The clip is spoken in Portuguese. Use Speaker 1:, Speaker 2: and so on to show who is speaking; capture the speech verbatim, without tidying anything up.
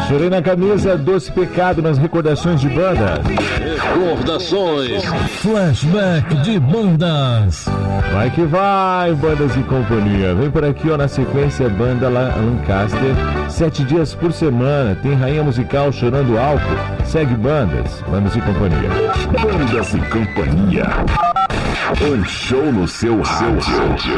Speaker 1: Chorei na camisa, doce pecado nas recordações de bandas.
Speaker 2: Recordações.
Speaker 3: Flashback de bandas.
Speaker 1: Vai que vai, bandas e companhia. Vem por aqui, ó, na sequência, banda Lancaster. Sete dias por semana. Tem rainha musical chorando álcool. Segue bandas, bandas e companhia.
Speaker 4: Bandas e companhia. Um show no seu rádio.